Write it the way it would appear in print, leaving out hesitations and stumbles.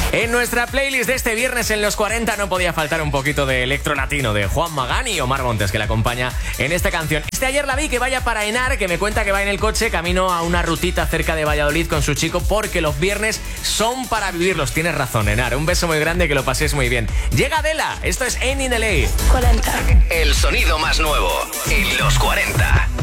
En nuestra playlist de este viernes en los 40 no podía faltar un poquito de electro latino de Juan Magán y Omar Montes, que la acompaña en esta canción. Ayer la vi que vaya para Henar, que me cuenta que va en el coche camino a una rutita cerca de Valladolid con su chico, porque los viernes son para vivirlos. Tienes razón, Henar. Un beso muy grande, que lo paséis muy bien. Llega Adela, esto es Ain't in LA. 40. El sonido más nuevo en los 40.